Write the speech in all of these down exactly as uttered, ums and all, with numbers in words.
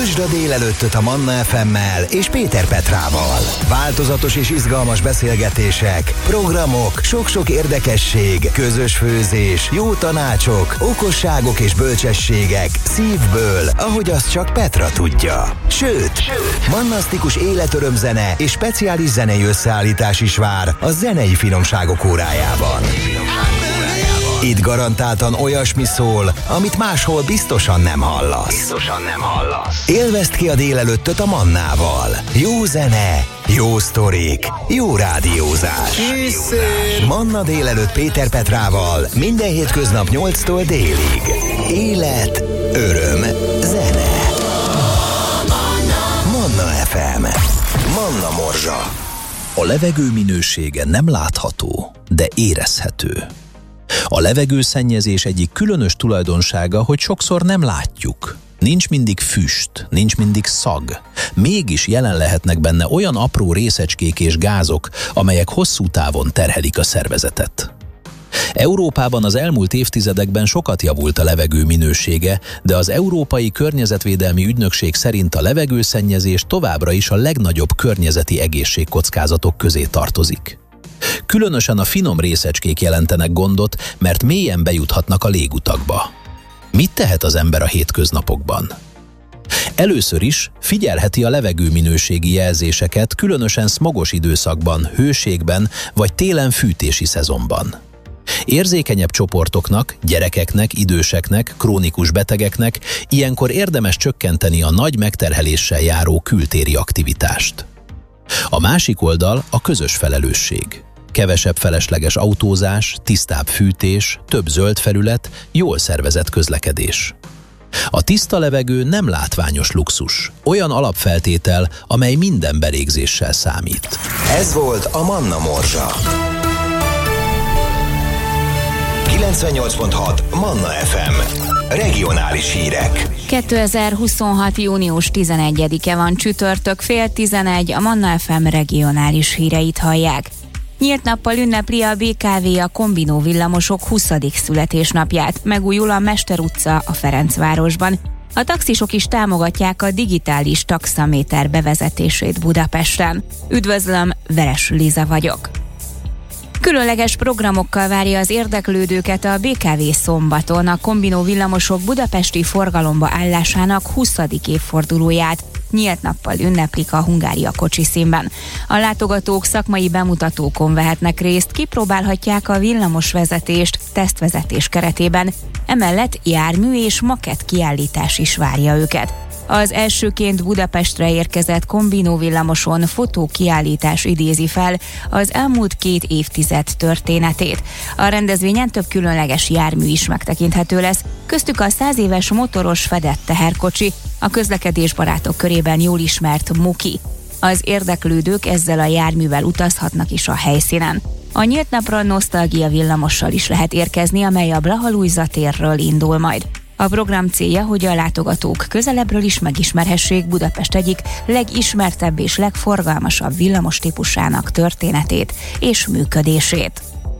Tőzsde délelőttöt a Manna ef emmel és Péter Petrával. Változatos és izgalmas beszélgetések, programok, sok-sok érdekesség, közös főzés, jó tanácsok, okosságok és bölcsességek szívből, ahogy azt csak Petra tudja. Sőt, Sőt. mannasztikus életörömzene és speciális zenei összeállítás is vár a zenei finomságok órájában. Itt garantáltan olyasmi szól, amit máshol biztosan nem hallasz. Biztosan nem hallasz. Élvezd ki a délelőttöt a Mannával. Jó zene, jó sztorik, jó rádiózás. Készül. Manna délelőtt Péter Petrával minden hétköznap nyolctól délig. Élet, öröm, zene. Manna ef em. Manna Morzsa. A levegő minősége nem látható, de érezhető. A levegőszennyezés egyik különös tulajdonsága, hogy sokszor nem látjuk. Nincs mindig füst, nincs mindig szag. Mégis jelen lehetnek benne olyan apró részecskék és gázok, amelyek hosszú távon terhelik a szervezetet. Európában az elmúlt évtizedekben sokat javult a levegő minősége, de az Európai Környezetvédelmi Ügynökség szerint a levegőszennyezés továbbra is a legnagyobb környezeti egészségkockázatok közé tartozik. Különösen a finom részecskék jelentenek gondot, mert mélyen bejuthatnak a légutakba. Mit tehet az ember a hétköznapokban? Először is figyelheti a levegőminőségi jelzéseket, különösen szmogos időszakban, hőségben vagy télen fűtési szezonban. Érzékenyebb csoportoknak, gyerekeknek, időseknek, krónikus betegeknek ilyenkor érdemes csökkenteni a nagy megterheléssel járó kültéri aktivitást. A másik oldal a közös felelősség. Kevesebb felesleges autózás, tisztább fűtés, több zöld felület, jól szervezett közlekedés. A tiszta levegő nem látványos luxus, olyan alapfeltétel, amely minden belégzéssel számít. Ez volt a Manna Morzsa. kilencvennyolc pont hat Manna ef em. Regionális hírek. kétezer-huszonhat. június tizenegyedike van, csütörtök, fél tizenegy, a Manna ef em regionális híreit hallják. Nyílt nappal ünnepli a bé ká vé a kombinó villamosok huszadik születésnapját. Megújul a Mester utca a Ferencvárosban. A taxisok is támogatják a digitális taxaméter bevezetését Budapesten. Üdvözlöm, Veres Liza vagyok. Különleges programokkal várja az érdeklődőket a bé ká vé szombaton, a kombinó villamosok budapesti forgalomba állásának huszadik évfordulóját. Nyílt nappal ünneplik a Hungária kocsiszínben. A látogatók szakmai bemutatókon vehetnek részt, kipróbálhatják a villamosvezetést tesztvezetés keretében, emellett jármű és makett kiállítás is várja őket. Az elsőként Budapestre érkezett kombinó villamoson fotókiállítás idézi fel az elmúlt két évtized történetét. A rendezvényen több különleges jármű is megtekinthető lesz, köztük a száz éves motoros fedett teherkocsi, a közlekedésbarátok körében jól ismert Muki. Az érdeklődők ezzel a járművel utazhatnak is a helyszínen. A nyílt napra nosztalgia villamossal is lehet érkezni, amely a Blaha-Lujza térről indul majd. A program célja, hogy a látogatók közelebbről is megismerhessék Budapest egyik legismertebb és legforgalmasabb villamos típusának történetét és működését.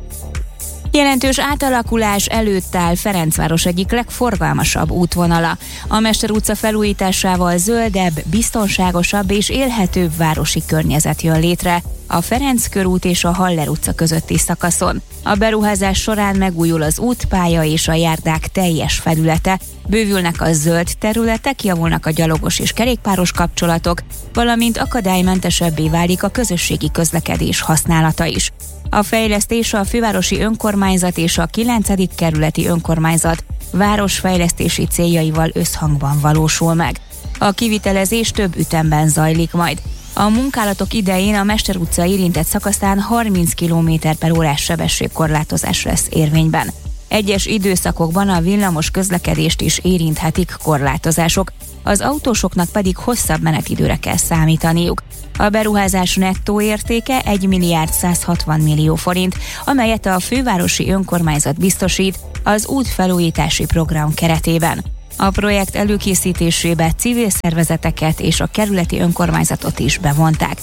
Jelentős átalakulás előtt áll Ferencváros egyik legforgalmasabb útvonala. A Mester utca felújításával zöldebb, biztonságosabb és élhetőbb városi környezet jön létre a Ferenc körút és a Haller utca közötti szakaszon. A beruházás során megújul az útpálya és a járdák teljes felülete, bővülnek a zöld területek, javulnak a gyalogos és kerékpáros kapcsolatok, valamint akadálymentesebbé válik a közösségi közlekedés használata is. A fejlesztés a fővárosi önkormányzat és a kilencedik kerületi önkormányzat városfejlesztési céljaival összhangban valósul meg. A kivitelezés több ütemben zajlik majd. A munkálatok idején a Mester utca érintett szakaszán harminc kilométer per órás sebességkorlátozás lesz érvényben. Egyes időszakokban a villamos közlekedést is érinthetik korlátozások, az autósoknak pedig hosszabb menetidőre kell számítaniuk. A beruházás nettó értéke egy milliárd százhatvan millió forint, amelyet a fővárosi önkormányzat biztosít az útfelújítási program keretében. A projekt előkészítésébe civil szervezeteket és a kerületi önkormányzatot is bevonták.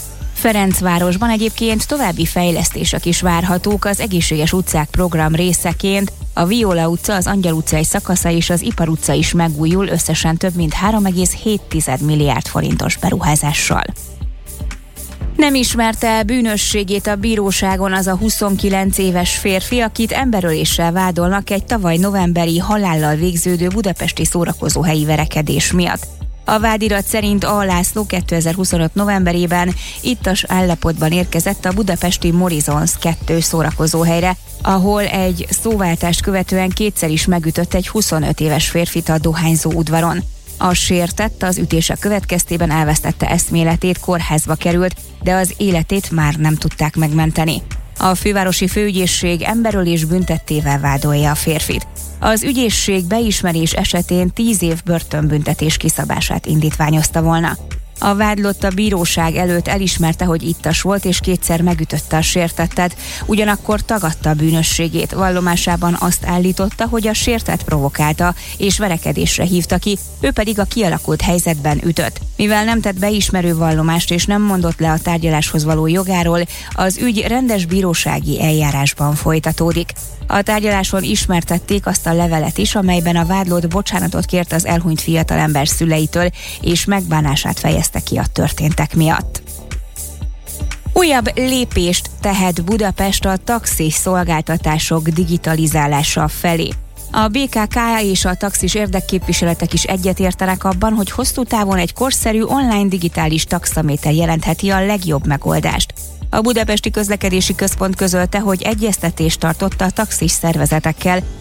Ferencvárosban egyébként további fejlesztések is várhatók az Egészséges utcák program részeként. A Viola utca, az Angyal utcai szakasza és az Ipar utca is megújul, összesen több mint három egész hét milliárd forintos beruházással. Nem ismerte el bűnösségét a bíróságon az a huszonkilenc éves férfi, akit emberöléssel vádolnak egy tavaly novemberi halállal végződő budapesti szórakozóhelyi verekedés miatt. A vádirat szerint A. László kétezer-huszonöt novemberében ittas állapotban érkezett a budapesti Morizons kettő szórakozóhelyre, ahol egy szóváltást követően kétszer is megütött egy huszonöt éves férfit a dohányzó udvaron. A sértett az ütések következtében elvesztette eszméletét, kórházba került, de az életét már nem tudták megmenteni. A fővárosi főügyészség emberölés büntettével vádolja a férfit. Az ügyészség beismerés esetén tíz év börtönbüntetés kiszabását indítványozta volna. A vádlott a bíróság előtt elismerte, hogy ittas volt és kétszer megütötte a sértettet, ugyanakkor tagadta a bűnösségét. Vallomásában azt állította, hogy a sértett provokálta és verekedésre hívta ki, ő pedig a kialakult helyzetben ütött. Mivel nem tett beismerő vallomást és nem mondott le a tárgyaláshoz való jogáról, az ügy rendes bírósági eljárásban folytatódik. A tárgyaláson ismertették azt a levelet is, amelyben a vádlott bocsánatot kért az elhunyt fiatalember szüleitől, és megbánását fejezte ki a történtek miatt. Újabb lépést tehet Budapest a taxis szolgáltatások digitalizálása felé. A bé ká ká és a taxis érdekképviseletek is egyetértenek abban, hogy hosszú távon egy korszerű online digitális taxaméter jelentheti a legjobb megoldást. A Budapesti Közlekedési Központ közölte, hogy egyeztetést tartott a taxis szervezetekkel,